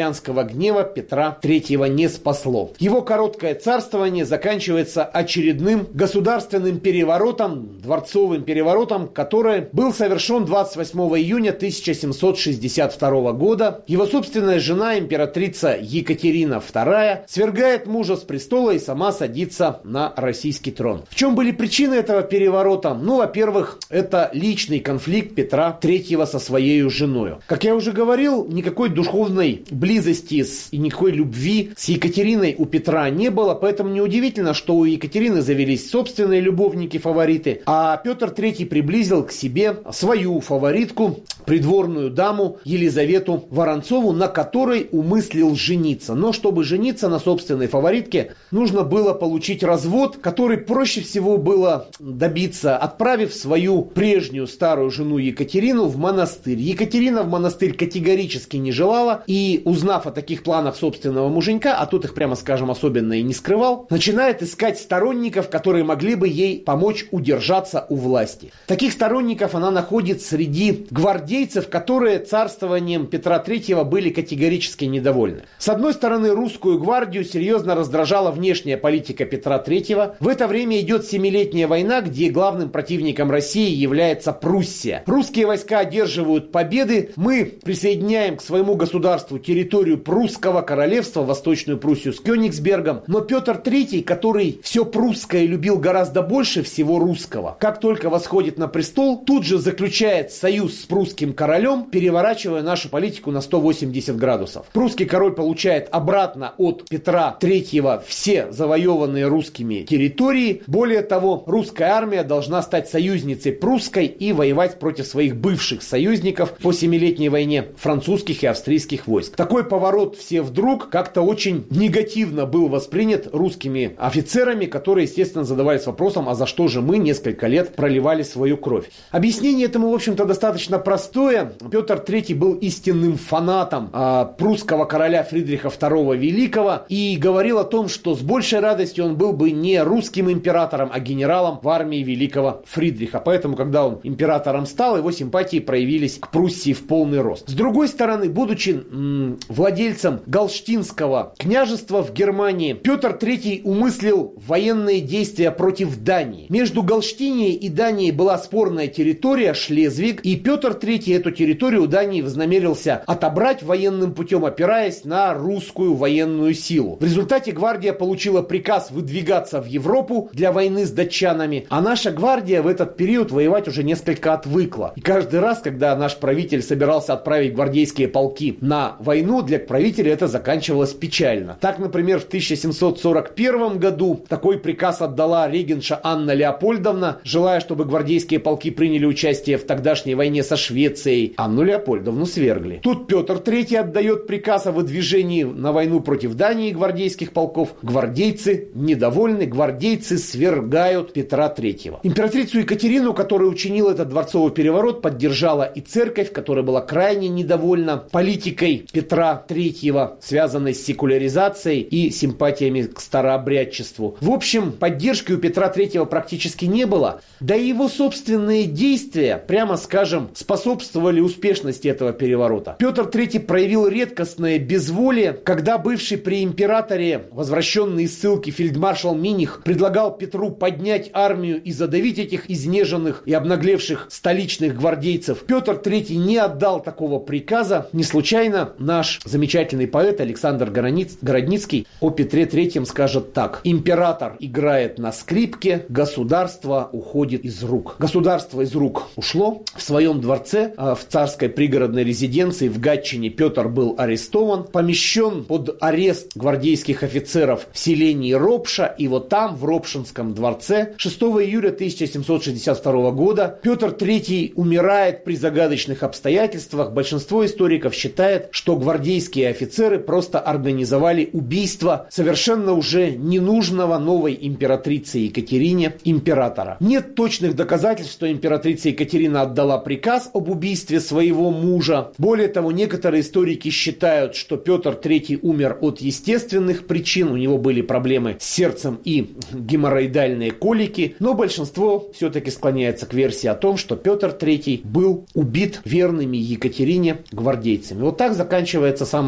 [SPEAKER 10] гнева Петра третьего не спасло. Его короткое царствование заканчивается очередным государственным переворотом, дворцовым переворотом, который был совершен двадцать восьмого июня тысяча семьсот шестьдесят второго года. Его собственная жена, императрица Екатерина вторая, свергает мужа с престола и сама садится на российский трон. В чем были причины этого переворота? Ну, во-первых, это личный конфликт Петра третьего со своей женой. Как я уже говорил, никакой духовной близости с, и никакой любви с Екатериной у Петра не было, поэтому неудивительно, что у Екатерины завелись собственные любовники-фавориты, а Петр третий приблизил к себе свою фаворитку, придворную даму Елизавету Воронцову, на которой умыслил жениться. Но чтобы жениться на собственной фаворитке, нужно было получить развод, который проще всего было добиться, отправив свою прежнюю старую жену Екатерину в монастырь. Екатерина в монастырь категорически не желала, и, узнав о таких планах собственного муженька, а тут их, прямо скажем, особенно и не скрывал, начинает искать сторонников, которые могли бы ей помочь удержаться у власти. Таких сторонников она находит среди гвардейцев, которые царствованием Петра третьего были категорически недовольны. С одной стороны, русскую гвардию серьезно раздражала внешняя политика Петра третьего. В это время идет Семилетняя война, где главным противником России является Пруссия. Русские войска одерживают победы. Мы присоединяем к своему государству территорию прусского королевства, Восточную Пруссию с Кёнигсбергом. Но Петр третий, который все прусское любил гораздо больше всего русского, как только восходит на престол, тут же заключает союз с прусским королем, переворачивая нашу политику на сто восемьдесят градусов. Прусский король получает обратно от Петра третьего все завоеванные русскими территории. Более того, русская армия должна стать союзницей прусской и воевать против своих бывших союзников по Семилетней войне французских и австрийских войск. Такой поворот все вдруг как-то очень негативно был воспринят русскими офицерами, которые, естественно, задавались вопросом, а за что же мы несколько лет проливали свою кровь. Объяснение этому, в общем-то, достаточно простое. Петр третий был истинным фанатом э, прусского короля Фридриха второго Великого и говорил о том, что с большей радостью он был бы не русским императором, а генералом в армии великого Фридриха. Поэтому, когда он императором стал, его симпатии проявились к Пруссии в полный рост. С другой стороны, будучи м- владельцем Галштинского княжества в Германии, Петр третий умыслил военные действия против Дании. Между Галштинией и Данией была спорная территория Шлезвиг, и Петр третий эту территорию у Дании вознамерился отобрать военным путем, опираясь на русскую военную силу. В результате гвардия получила приказ выдвигаться в Европу для войны с датчанами, а наша гвардия в этот период воевать уже несколько отвыкла. И каждый раз, когда наш правитель собирался отправить гвардейские полки на войну, для правителя это заканчивалось печально. Так, например, в тысяча семьсот сорок первом году такой приказ отдала регенша Анна Леопольдовна, желая, чтобы гвардейские полки приняли участие в тогдашней войне со Швецией. Анну Леопольдовну свергли. Тут Петр третий отдает приказ о выдвижении на войну против Дании гвардейских полков. Гвардейцы недовольны, гвардейцы свергают Петра третьего. Императрицу Екатерину, которая учинила этот дворцовый переворот, поддержала и церковь, которая была крайне недовольна политикой Петра третьего, связанной с секуляризацией и симпатиями к старообрядчеству. В общем, поддержки у Петра третьего практически не было. Да и его собственные действия, прямо скажем, способствовали успешности этого переворота. Петр третий проявил редкостное безволие, когда бывший при императоре, возвращенный из ссылки фельдмаршал Миних, предлагал Петру поднять армию и задавить этих изнеженных и обнаглевших столичных гвардейцев. Петр третий не отдал такого приказа. Не случайно наш замечательный поэт Александр Городницкий о Петре третьем скажет так: «Император играет на скрипке, государство уходит из рук». Государство из рук ушло. В своем дворце, в царской пригородной резиденции в Гатчине, Петр был арестован, помещен под арест гвардейских офицеров в селении Ропша, и вот там, в Ропшинском дворце, шестого июля тысяча семьсот шестьдесят второго года Петр третий умирает при загадочных обстоятельствах. Большинство историков считает, что гвардейские офицеры просто организовали убийство совершенно уже ненужного новой императрице Екатерине императора. Нет точных доказательств, что императрица Екатерина отдала приказ об убийстве своего мужа. Более того, некоторые историки считают, что Петр третий умер от естественных причин, у него были проблемы с сердцем и геморроидальные колики, но большинство все-таки склоняется к версии о том, что Петр третий был убит верными Екатерине гвардейцами. Вот так заканчивается самая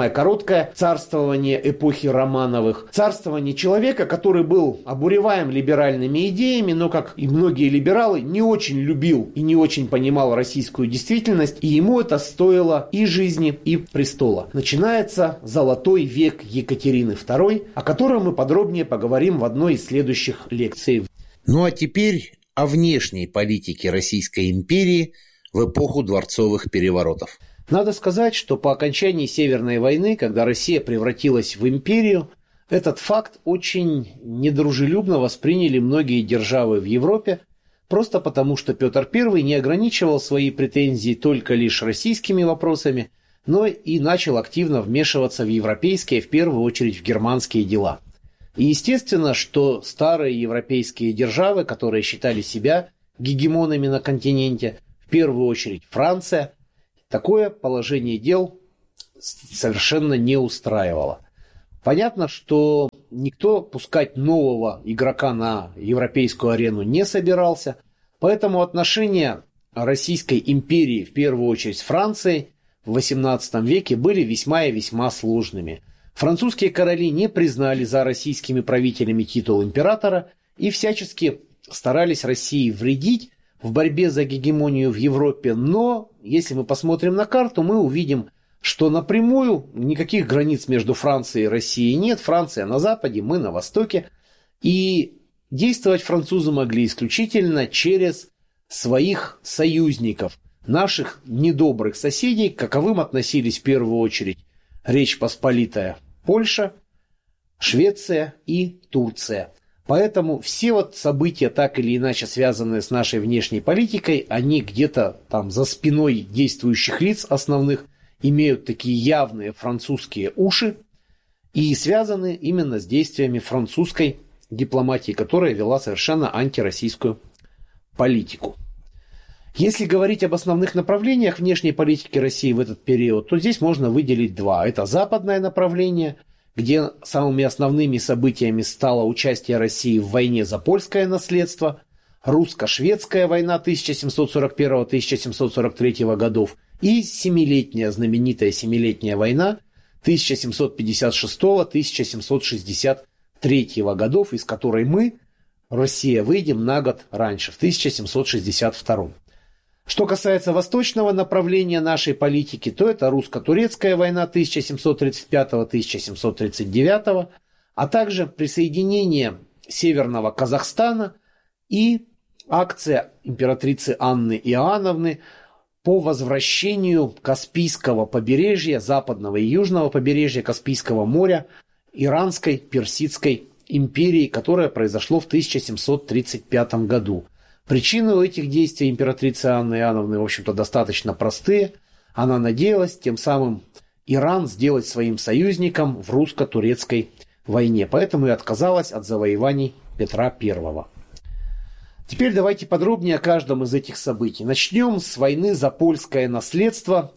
[SPEAKER 10] самое короткое царствование эпохи Романовых. Царствование человека, который был обуреваем либеральными идеями, но, как и многие либералы, не очень любил и не очень понимал российскую действительность, и ему это стоило и жизни, и престола. Начинается золотой век Екатерины второй, о котором мы подробнее поговорим в одной из следующих лекций.
[SPEAKER 9] Ну а теперь о внешней политике Российской империи в эпоху дворцовых переворотов.
[SPEAKER 10] Надо сказать, что по окончании Северной войны, когда Россия превратилась в империю, этот факт очень недружелюбно восприняли многие державы в Европе, просто потому что Петр Первый не ограничивал свои претензии только лишь российскими вопросами, но и начал активно вмешиваться в европейские, в первую очередь в германские дела. И естественно, что старые европейские державы, которые считали себя гегемонами на континенте, в первую очередь Франция, такое положение дел совершенно не устраивало. Понятно, что никто пускать нового игрока на европейскую арену не собирался, поэтому отношения Российской империи, в первую очередь с Францией, в восемнадцатом веке были весьма и весьма сложными. Французские короли не признали за российскими правителями титул императора и всячески старались России вредить в борьбе за гегемонию в Европе, но если мы посмотрим на карту, мы увидим, что напрямую никаких границ между Францией и Россией нет. Франция на западе, мы на востоке. И действовать французы могли исключительно через своих союзников, наших недобрых соседей, к каковым относились в первую очередь Речь Посполитая Польша, Швеция и Турция. Поэтому все вот события, так или иначе связанные с нашей внешней политикой, они где-то там за спиной действующих лиц основных имеют такие явные французские уши и связаны именно с действиями французской дипломатии, которая вела совершенно антироссийскую политику. Если говорить об основных направлениях внешней политики России в этот период, то здесь можно выделить два. Это западное направление, где самыми основными событиями стало участие России в войне за польское наследство, русско-шведская война тысяча семьсот сорок первого — тысяча семьсот сорок третьего годов и семилетняя, знаменитая семилетняя война тысяча семьсот пятьдесят шестого — тысяча семьсот шестьдесят третьего годов, из которой мы, Россия, выйдем на год раньше, в тысяча семьсот шестьдесят втором. Что касается восточного направления нашей политики, то это русско-турецкая война тысяча семьсот тридцать пятого — тысяча семьсот тридцать девятого, а также присоединение Северного Казахстана и акция императрицы Анны Иоанновны по возвращению Каспийского побережья, западного и южного побережья Каспийского моря Иранской Персидской империи, которое произошло в тысяча семьсот тридцать пятом году. Причины у этих действий императрицы Анны Иоанновны, в общем-то, достаточно простые. Она надеялась тем самым Иран сделать своим союзником в русско-турецкой войне, поэтому и отказалась от завоеваний Петра Первого. Теперь давайте подробнее о каждом из этих событий. Начнем с войны за польское наследство,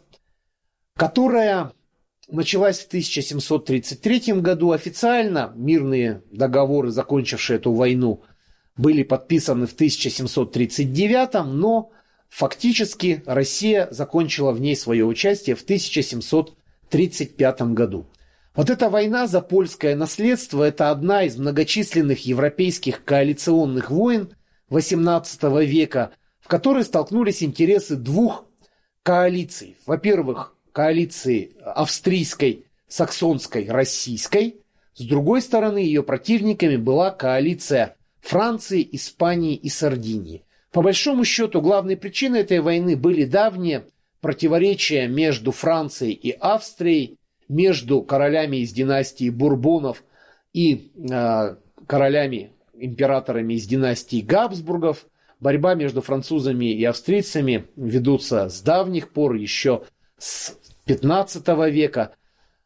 [SPEAKER 10] которая началась в тысяча семьсот тридцать третьем году. Официально мирные договоры, закончившие эту войну, были подписаны в тысяча семьсот тридцать девятом, но фактически Россия закончила в ней свое участие в тысяча семьсот тридцать пятом году. Вот эта война за польское наследство – это одна из многочисленных европейских коалиционных войн восемнадцатого века, в которой столкнулись интересы двух коалиций. Во-первых, коалиции австрийской, саксонской, российской. С другой стороны, ее противниками была коалиция Франции, Испании и Сардинии. По большому счету, главной причиной этой войны были давние противоречия между Францией и Австрией, между королями из династии Бурбонов и э, королями, императорами из династии Габсбургов. Борьба между французами и австрийцами ведутся с давних пор, еще с пятнадцатого века.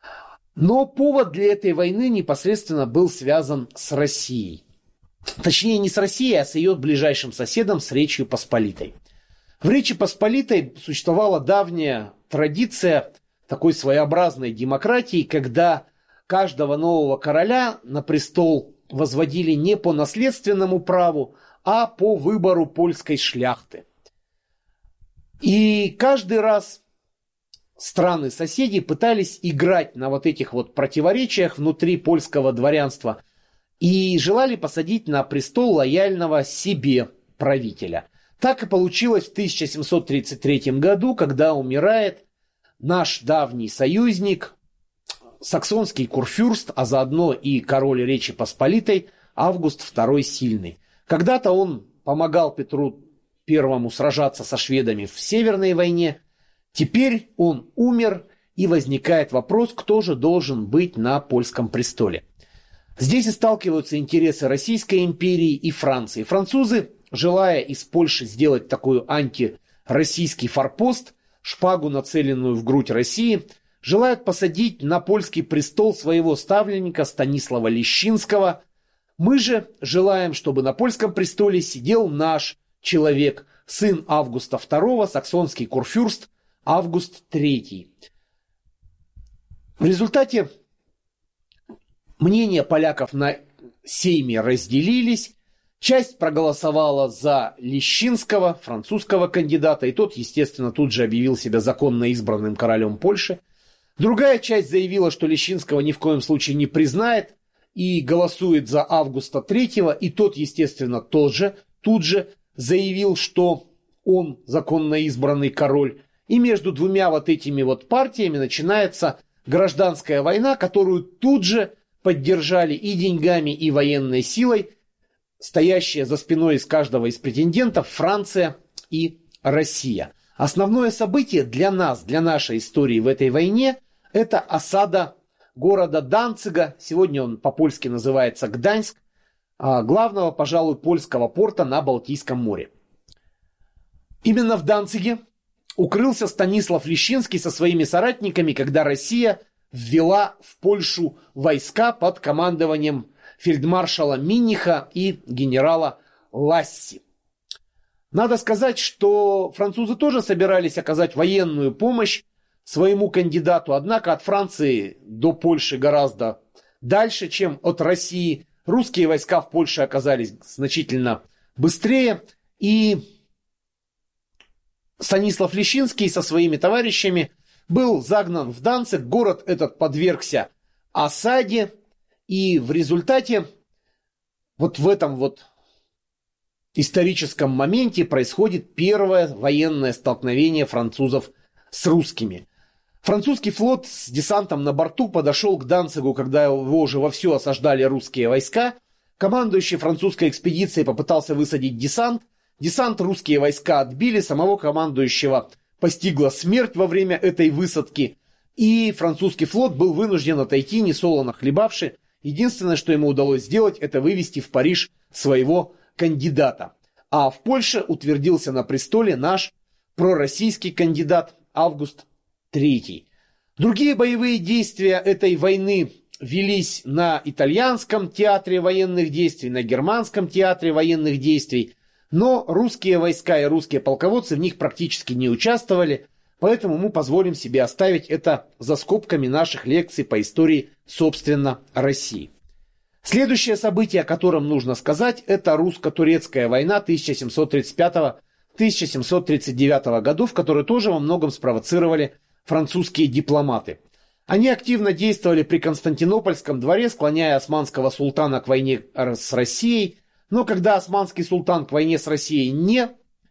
[SPEAKER 10] Но повод для этой войны непосредственно был связан с Россией. Точнее, не с Россией, а с ее ближайшим соседом, с Речью Посполитой. В Речи Посполитой существовала давняя традиция такой своеобразной демократии, когда каждого нового короля на престол возводили не по наследственному праву, а по выбору польской шляхты. И каждый раз страны-соседи пытались играть на вот этих вот противоречиях внутри польского дворянства и желали посадить на престол лояльного себе правителя. Так и получилось в тысяча семьсот тридцать третьем году, когда умирает наш давний союзник, саксонский курфюрст, а заодно и король Речи Посполитой Август второй Сильный. Когда-то он помогал Петру Первому сражаться со шведами в Северной войне. Теперь он умер, и возникает вопрос, кто же должен быть на польском престоле. Здесь и сталкиваются интересы Российской империи и Франции. Французы, желая из Польши сделать такой антироссийский форпост, шпагу, нацеленную в грудь России, желают посадить на польский престол своего ставленника Станислава Лещинского. Мы же желаем, чтобы на польском престоле сидел наш человек, сын Августа второго, саксонский курфюрст Август третий. В результате мнения поляков на сейме разделились. Часть проголосовала за Лещинского, французского кандидата, и тот, естественно, тут же объявил себя законно избранным королем Польши. Другая часть заявила, что Лещинского ни в коем случае не признает и голосует за Августа третьего, и тот, естественно, тоже тут же заявил, что он законно избранный король. И между двумя вот этими вот партиями начинается гражданская война, которую тут же поддержали и деньгами, и военной силой стоящие за спиной из каждого из претендентов Франция и Россия. Основное событие для нас, для нашей истории в этой войне, это осада города Данцига, сегодня он по-польски называется Гданьск, главного, пожалуй, польского порта на Балтийском море. Именно в Данциге укрылся Станислав Лещинский со своими соратниками, когда Россия ввела в Польшу войска под командованием фельдмаршала Минниха и генерала Ласси. Надо сказать, что французы тоже собирались оказать военную помощь своему кандидату, однако от Франции до Польши гораздо дальше, чем от России. Русские войска в Польше оказались значительно быстрее, и Станислав Лещинский со своими товарищами был загнан в Данциг. Город этот подвергся осаде, и в результате вот в этом вот историческом моменте происходит первое военное столкновение французов с русскими. Французский флот с десантом на борту подошел к Данцигу, когда его уже вовсю осаждали русские войска. Командующий французской экспедицией попытался высадить десант. Десант русские войска отбили, самого командующего постигла смерть во время этой высадки, и французский флот был вынужден отойти, несолоно хлебавши. Единственное, что ему удалось сделать, это вывести в Париж своего кандидата. А в Польше утвердился на престоле наш пророссийский кандидат Август третий. Другие боевые действия этой войны велись на итальянском театре военных действий, на германском театре военных действий, но русские войска и русские полководцы в них практически не участвовали, поэтому мы позволим себе оставить это за скобками наших лекций по истории, собственно, России. Следующее событие, о котором нужно сказать, это русско-турецкая война тысяча семьсот тридцать пятого — тысяча семьсот тридцать девятого годов, которую тоже во многом спровоцировали французские дипломаты. Они активно действовали при Константинопольском дворе, склоняя османского султана к войне с Россией. Но когда османский султан к войне с Россией не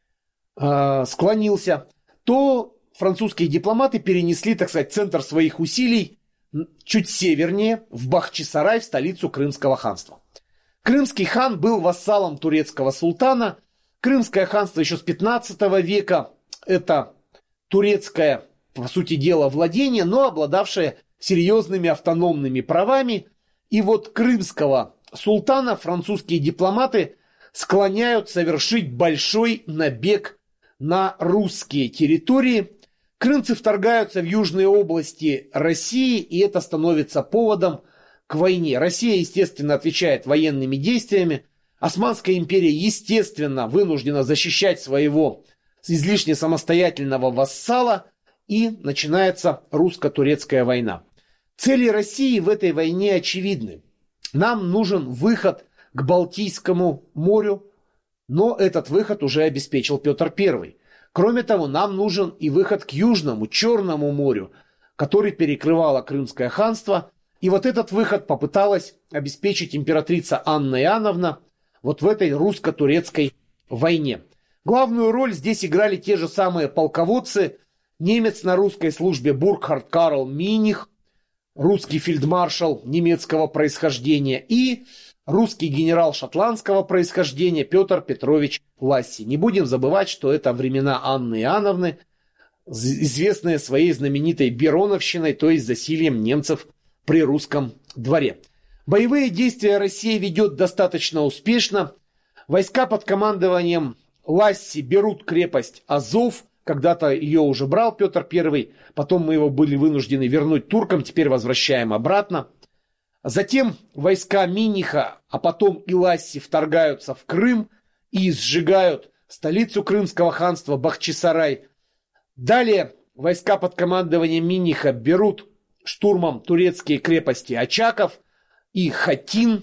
[SPEAKER 10] э, склонился, то французские дипломаты перенесли, так сказать, центр своих усилий чуть севернее, в Бахчисарай, в столицу Крымского ханства. Крымский хан был вассалом турецкого султана. Крымское ханство еще с пятнадцатого века – это турецкое, по сути дела, владение, но обладавшее серьезными автономными правами. И вот крымского султана французские дипломаты склоняют совершить большой набег на русские территории. Крымцы вторгаются в южные области России, и это становится поводом к войне. Россия, естественно, отвечает военными действиями. Османская империя, естественно, вынуждена защищать своего излишне самостоятельного вассала, и начинается русско-турецкая война. Цели России в этой войне очевидны. Нам нужен выход к Балтийскому морю, но этот выход уже обеспечил Петр Первый. Кроме того, нам нужен и выход к Южному, Черному морю, который перекрывало Крымское ханство. И вот этот выход попыталась обеспечить императрица Анна Иоанновна вот в этой русско-турецкой войне. Главную роль здесь играли те же самые полководцы. Немец на русской службе Буркхард Карл Миних, русский фельдмаршал немецкого происхождения, и русский генерал шотландского происхождения Петр Петрович Ласси. Не будем забывать, что это времена Анны Иоанновны, известные своей знаменитой Бероновщиной, то есть засильем немцев при русском дворе. Боевые действия Россия ведет достаточно успешно. Войска под командованием Ласси берут крепость Азов. Когда-то ее уже брал Петр Первый, потом мы его были вынуждены вернуть туркам, теперь возвращаем обратно. Затем войска Миниха, а потом и Ласси вторгаются в Крым и сжигают столицу Крымского ханства Бахчисарай. Далее войска под командованием Миниха берут штурмом турецкие крепости Очаков и Хатин.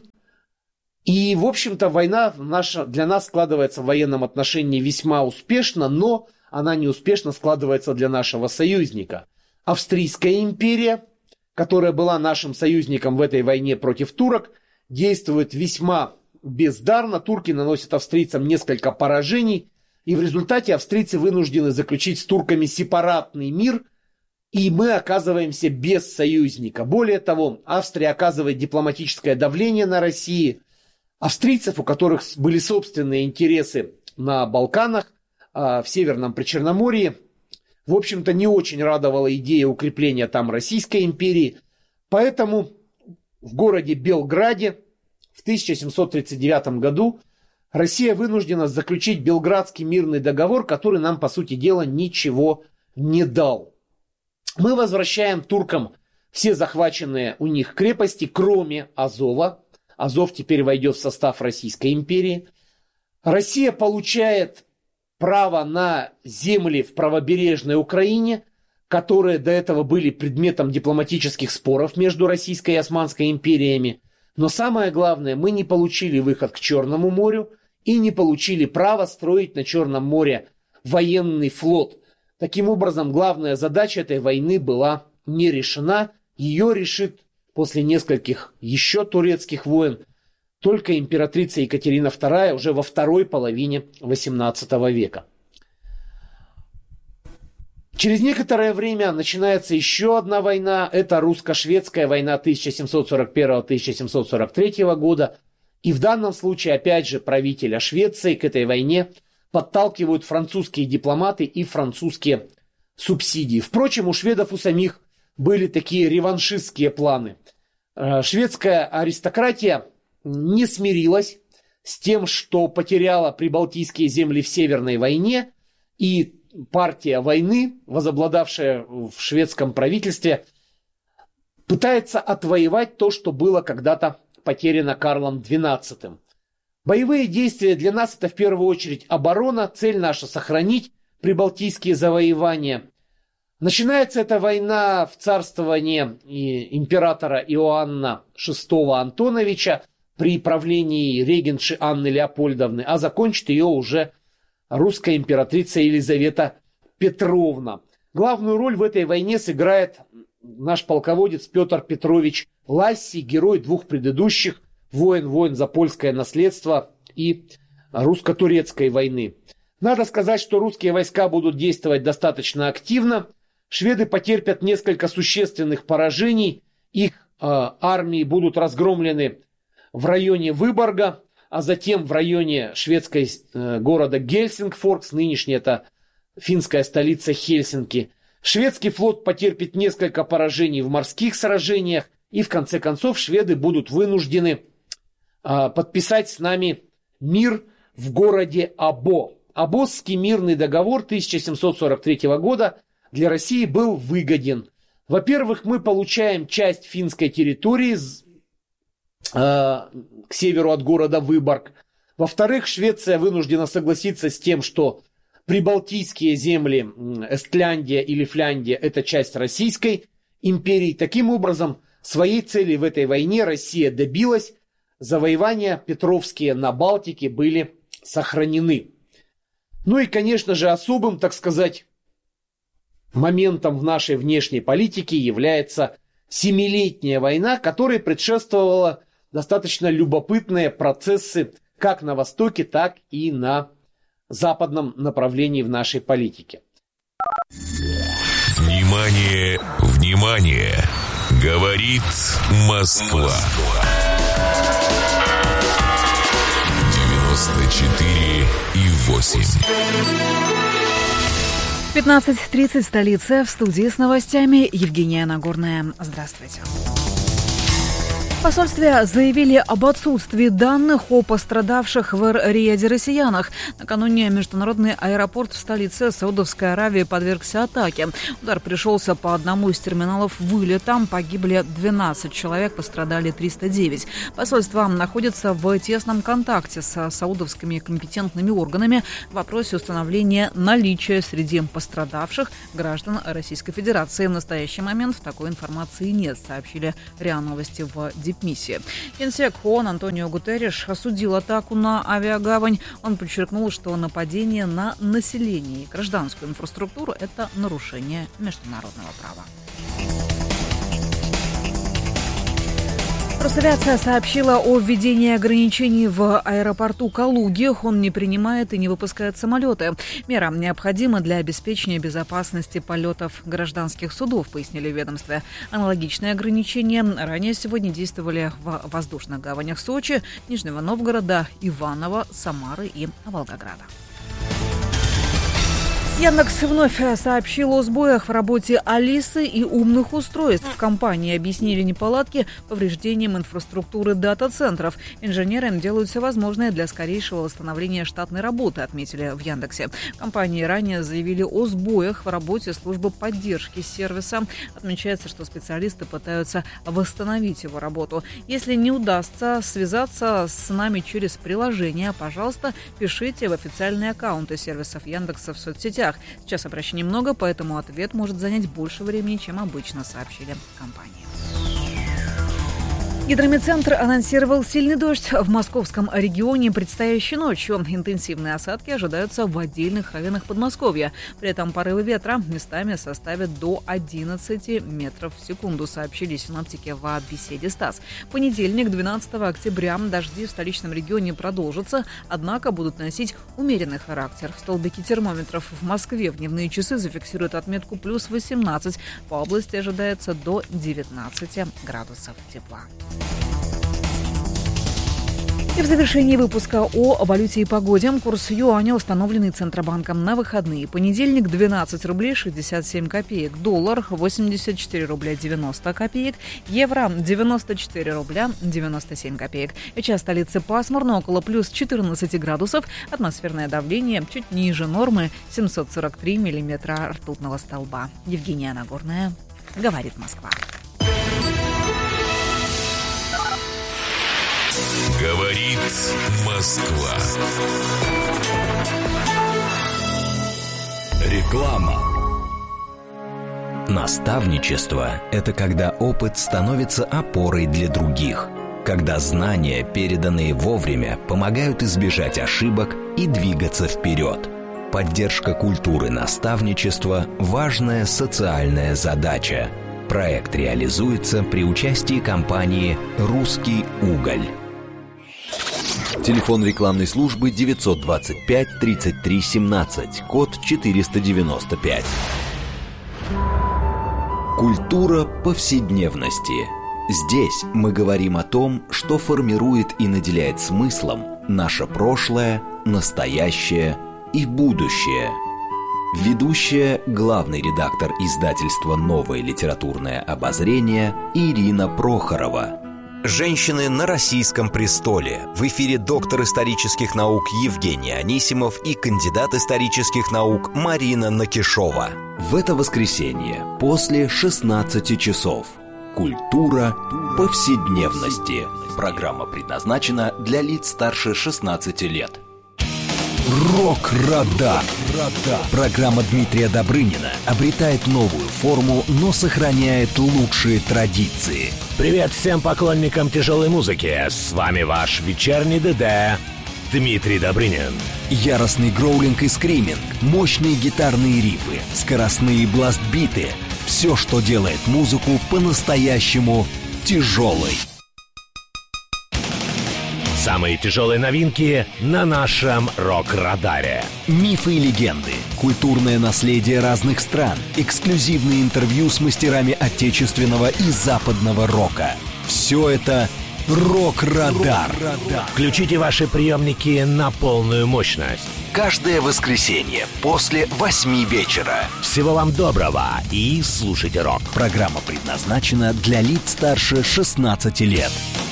[SPEAKER 10] И, в общем-то, война наша, для нас складывается в военном отношении весьма успешно, но она неуспешно складывается для нашего союзника. Австрийская империя, которая была нашим союзником в этой войне против турок, действует весьма бездарно. Турки наносят австрийцам несколько поражений, и в результате австрийцы вынуждены заключить с турками сепаратный мир, и мы оказываемся без союзника. Более того, Австрия оказывает дипломатическое давление на Россию. Австрийцев, у которых были собственные интересы на Балканах, в Северном Причерноморье, в общем-то, не очень радовала идея укрепления там Российской империи. Поэтому в городе Белграде в тысяча семьсот тридцать девятом году Россия вынуждена заключить Белградский мирный договор, который нам, по сути дела, ничего не дал. Мы возвращаем туркам все захваченные у них крепости, кроме Азова. Азов теперь войдет в состав Российской империи. Россия получает право на земли в правобережной Украине, которые до этого были предметом дипломатических споров между Российской и Османской империями. Но самое главное, мы не получили выход к Черному морю и не получили право строить на Черном море военный флот. Таким образом, главная задача этой войны была не решена. Ее решит после нескольких еще турецких войн только императрица Екатерина Вторая уже во второй половине восемнадцатого века. Через некоторое время начинается еще одна война. Это русско-шведская война тысяча семьсот сорок первого — тысяча семьсот сорок третьего года. И в данном случае, опять же, правителя Швеции к этой войне подталкивают французские дипломаты и французские субсидии. Впрочем, у шведов у самих были такие реваншистские планы. Шведская аристократия не смирилась с тем, что потеряла прибалтийские земли в Северной войне, и партия войны, возобладавшая в шведском правительстве, пытается отвоевать то, что было когда-то потеряно Карлом Двенадцатым. Боевые действия для нас — это в первую очередь оборона, цель наша — сохранить прибалтийские завоевания. Начинается эта война в царствовании императора Иоанна шестого Антоновича при правлении регентши Анны Леопольдовны, а закончит ее уже русская императрица Елизавета Петровна. Главную роль в этой войне сыграет наш полководец Петр Петрович Ласси, герой двух предыдущих войн, войн за польское наследство и русско-турецкой войны. Надо сказать, что русские войска будут действовать достаточно активно. Шведы потерпят несколько существенных поражений. Их э, армии будут разгромлены в районе Выборга, а затем в районе шведской э, города Гельсингфорс, нынешняя это финская столица Хельсинки. Шведский флот потерпит несколько поражений в морских сражениях, и в конце концов шведы будут вынуждены э, подписать с нами мир в городе Або. Абосский мирный договор тысяча семьсот сорок третьего года для России был выгоден. Во-первых, мы получаем часть финской территории к северу от города Выборг. Во-вторых, Швеция вынуждена согласиться с тем, что прибалтийские земли, Эстляндия или Фляндия, это часть Российской империи. Таким образом, своей цели в этой войне Россия добилась. Завоевания петровские на Балтике были сохранены. Ну и, конечно же, особым, так сказать, моментом в нашей внешней политике является Семилетняя война, которой предшествовала достаточно любопытные процессы как на Востоке, так и на западном направлении в нашей политике.
[SPEAKER 3] Внимание, внимание! Говорит Москва. девяносто четыре и восемь.
[SPEAKER 11] пятнадцать тридцать в столице. В студии с новостями Евгения Нагорная. Здравствуйте. В посольстве заявили об отсутствии данных о пострадавших в Эр-Рияде россиянах. Накануне международный аэропорт в столице Саудовской Аравии подвергся атаке. Удар пришелся по одному из терминалов вылета. Погибли двенадцать человек, пострадали триста девять. Посольство находится в тесном контакте с саудовскими компетентными органами в вопросе установления наличия среди пострадавших граждан Российской Федерации. В настоящий момент такой информации нет, сообщили РИА Новости в Дипмиссии. Генсек ООН Антонио Гутерриш осудил атаку на авиагавань. Он подчеркнул, что нападение на население и гражданскую инфраструктуру – это нарушение международного права. Росавиация сообщила о введении ограничений в аэропорту Калуги. Он не принимает и не выпускает самолеты. Мера необходима для обеспечения безопасности полетов гражданских судов, пояснили в ведомстве. Аналогичные ограничения ранее сегодня действовали в воздушных гаванях Сочи, Нижнего Новгорода, Иваново, Самары и Волгограда. Яндекс вновь сообщил о сбоях в работе Алисы и умных устройств. В компании объяснили неполадки повреждением инфраструктуры дата-центров. Инженеры делают все возможное для скорейшего восстановления штатной работы, отметили в Яндексе. Компании ранее заявили о сбоях в работе службы поддержки сервиса. Отмечается, что специалисты пытаются восстановить его работу. Если не удастся связаться с нами через приложение, пожалуйста, пишите в официальные аккаунты сервисов Яндекса в соцсетях. Сейчас обращений много, поэтому ответ может занять больше времени, чем обычно, сообщили компании. Гидрометцентр анонсировал сильный дождь в московском регионе предстоящей ночью. Интенсивные осадки ожидаются в отдельных районах Подмосковья. При этом порывы ветра местами составят до одиннадцати метров в секунду, сообщили синоптики в беседе СТАСС. В понедельник, двенадцатого октября, дожди в столичном регионе продолжатся, однако будут носить умеренный характер. Столбики термометров в Москве в дневные часы зафиксируют отметку плюс восемнадцать. По области ожидается до девятнадцати градусов тепла. И в завершении выпуска о валюте и погоде. Курс юаня, установленный Центробанком на выходные. Понедельник двенадцать рублей шестьдесят семь копеек. Доллар восемьдесят четыре рубля девяносто копеек. Евро девяносто четыре рубля девяносто семь копеек. Сейчас в столице пасмурно, около плюс четырнадцати градусов. Атмосферное давление чуть ниже нормы, семьсот сорок три миллиметра ртутного столба. Евгения Нагорная. Говорит Москва.
[SPEAKER 3] Говорит Москва.
[SPEAKER 6] Реклама. Наставничество – это когда опыт становится опорой для других, когда знания, переданные вовремя, помогают избежать ошибок и двигаться вперед. Поддержка культуры наставничества – важная социальная задача. Проект реализуется при участии компании «Русский уголь».
[SPEAKER 7] Телефон рекламной службы девятьсот двадцать пять тридцать три семнадцать, код четыреста девяносто пять. Культура повседневности. Здесь мы говорим о том, что формирует и наделяет смыслом наше прошлое, настоящее и будущее. Ведущая, главный редактор издательства «Новое литературное обозрение» Ирина Прохорова.
[SPEAKER 12] Женщины на российском престоле. В эфире доктор исторических наук Евгений Анисимов и кандидат исторических наук Марина Накишова.
[SPEAKER 6] В это воскресенье после шестнадцати часов. Культура повседневности. Программа предназначена для лиц старше шестнадцати лет. Рок-радар. Программа Дмитрия Добрынина обретает новую форму, но сохраняет лучшие традиции.
[SPEAKER 13] Привет всем поклонникам тяжелой музыки. С вами ваш вечерний ДД. Дмитрий Добрынин.
[SPEAKER 6] Яростный гроулинг и скриминг, мощные гитарные рифы, скоростные бласт-биты. Все, что делает музыку по-настоящему тяжелой.
[SPEAKER 13] Самые тяжелые новинки на нашем рок-радаре.
[SPEAKER 6] Мифы и легенды, культурное наследие разных стран, эксклюзивные интервью с мастерами отечественного и западного рока. Все это «Рок-радар».
[SPEAKER 13] Включите ваши приемники на полную мощность.
[SPEAKER 6] Каждое воскресенье после восьми вечера.
[SPEAKER 13] Всего вам доброго и слушайте рок.
[SPEAKER 6] Программа предназначена для лиц старше шестнадцати лет.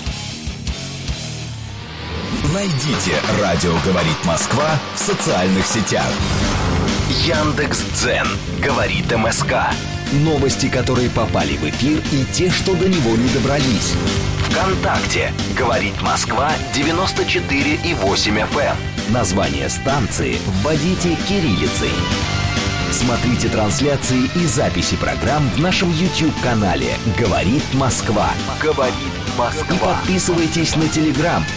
[SPEAKER 12] Найдите «Радио говорит Москва» в социальных сетях. Яндекс.Дзен говорит МСК.
[SPEAKER 6] Новости, которые попали в эфир, и те, что до него не добрались.
[SPEAKER 12] ВКонтакте говорит Москва девяносто четыре и восемь эф эм.
[SPEAKER 6] Название станции вводите кириллицей. Смотрите трансляции и записи программ в нашем YouTube-канале «Говорит Москва».
[SPEAKER 12] Говорит Москва.
[SPEAKER 6] И подписывайтесь на Телеграм.